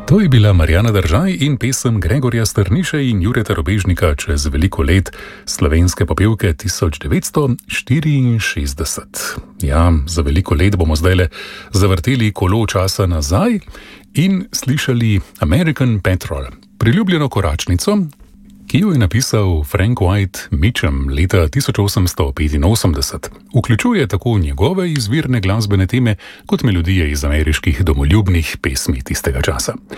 To je bila Marjana Držaj in pesem Gregorja Strniše in Jureta Robežnika Čez veliko let slovenske popevke 1964. Ja, za veliko let bomo zdajle zavrteli kolo časa nazaj in slišali American Petrol, priljubljeno koračnico, ki jo je napisal Frank White Mitchum leta 1885. Vključuje tako njegove izvirne glasbene teme kot melodije iz ameriških domoljubnih pesmi tistega časa.